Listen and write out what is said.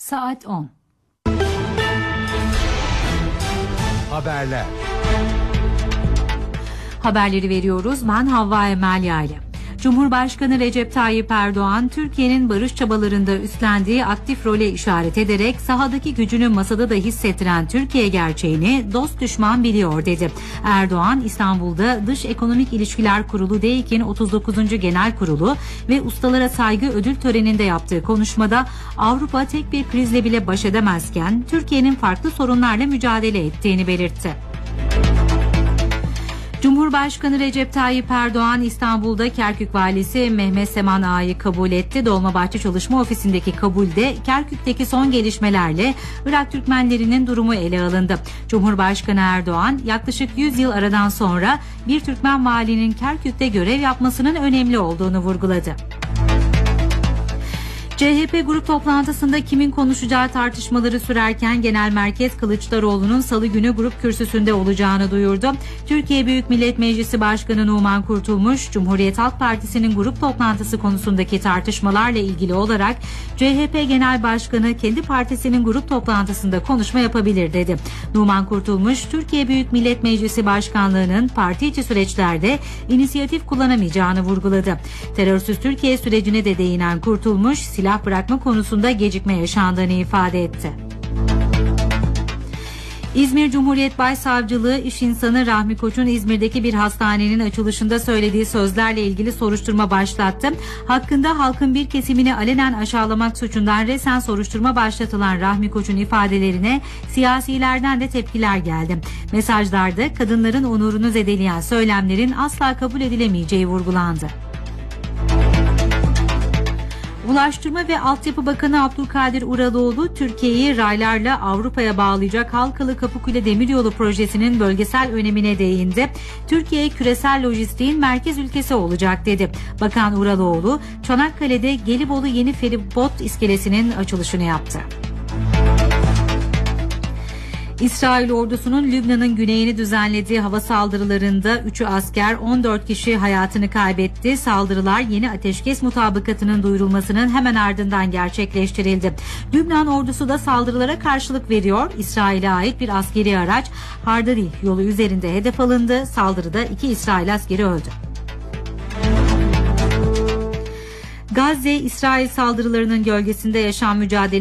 Saat 10. Haberler. Haberleri veriyoruz. Ben Havva Emel Yaylı. Cumhurbaşkanı Recep Tayyip Erdoğan, Türkiye'nin barış çabalarında üstlendiği aktif role işaret ederek sahadaki gücünü masada da hissettiren Türkiye gerçeğini dost düşman biliyor dedi. Erdoğan, İstanbul'da Dış Ekonomik İlişkiler Kurulu DEİK'in 39. Genel Kurulu ve Ustalara Saygı Ödül Töreni'nde yaptığı konuşmada Avrupa tek bir krizle bile baş edemezken Türkiye'nin farklı sorunlarla mücadele ettiğini belirtti. Cumhurbaşkanı Recep Tayyip Erdoğan İstanbul'da Kerkük Valisi Mehmet Seman Ağa'yı kabul etti. Dolmabahçe Çalışma Ofisi'ndeki kabulde Kerkük'teki son gelişmelerle Irak Türkmenlerinin durumu ele alındı. Cumhurbaşkanı Erdoğan yaklaşık 100 yıl aradan sonra bir Türkmen valinin Kerkük'te görev yapmasının önemli olduğunu vurguladı. CHP grup toplantısında kimin konuşacağı tartışmaları sürerken Genel Merkez Kılıçdaroğlu'nun salı günü grup kürsüsünde olacağını duyurdu. Türkiye Büyük Millet Meclisi Başkanı Numan Kurtulmuş, Cumhuriyet Halk Partisi'nin grup toplantısı konusundaki tartışmalarla ilgili olarak CHP Genel Başkanı kendi partisinin grup toplantısında konuşma yapabilir dedi. Numan Kurtulmuş, Türkiye Büyük Millet Meclisi Başkanlığı'nın parti içi süreçlerde inisiyatif kullanamayacağını vurguladı. Terörsüz Türkiye sürecine de değinen Kurtulmuş, silah bırakma konusunda gecikme yaşandığını ifade etti. İzmir Cumhuriyet Başsavcılığı iş insanı Rahmi Koç'un İzmir'deki bir hastanenin açılışında söylediği sözlerle ilgili soruşturma başlattı. Hakkında halkın bir kesimini alenen aşağılamak suçundan resen soruşturma başlatılan Rahmi Koç'un ifadelerine siyasilerden de tepkiler geldi. Mesajlarda kadınların onurunu zedeleyen söylemlerin asla kabul edilemeyeceği vurgulandı. Ulaştırma ve Altyapı Bakanı Abdülkadir Uraloğlu, Türkiye'yi raylarla Avrupa'ya bağlayacak Halkalı Kapıkule Demiryolu projesinin bölgesel önemine değindi. Türkiye küresel lojistiğin merkez ülkesi olacak dedi. Bakan Uraloğlu, Çanakkale'de Gelibolu Yeni Feribot iskelesinin açılışını yaptı. İsrail ordusunun Lübnan'ın güneyini düzenlediği hava saldırılarında 3'ü asker, 14 kişi hayatını kaybetti. Saldırılar yeni ateşkes mutabakatının duyurulmasının hemen ardından gerçekleştirildi. Lübnan ordusu da saldırılara karşılık veriyor. İsrail'e ait bir askeri araç Hardari yolu üzerinde hedef alındı. Saldırıda 2 İsrail askeri öldü. Gazze, İsrail saldırılarının gölgesinde yaşam mücadelesi